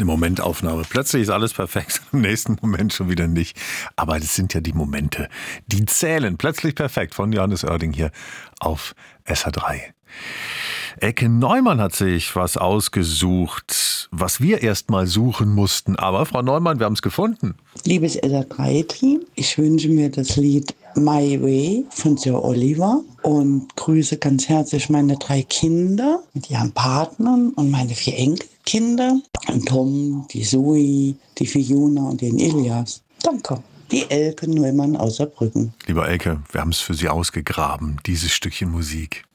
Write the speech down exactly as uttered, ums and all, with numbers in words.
Eine Momentaufnahme. Plötzlich ist alles perfekt, im nächsten Moment schon wieder nicht. Aber das sind ja die Momente, die zählen. Plötzlich perfekt von Johannes Oerding hier auf S H drei. Elke Neumann hat sich was ausgesucht, was wir erst mal suchen mussten. Aber Frau Neumann, wir haben es gefunden. Liebes S R drei Team, ich wünsche mir das Lied My Way von Sir Oliver und grüße ganz herzlich meine drei Kinder mit ihren Partnern und meine vier Enkelkinder. Den Tom, die Zoe, die Fiona und den Ilias. Danke. Die Elke Neumann aus Saarbrücken. Lieber Elke, wir haben es für Sie ausgegraben, dieses Stückchen Musik.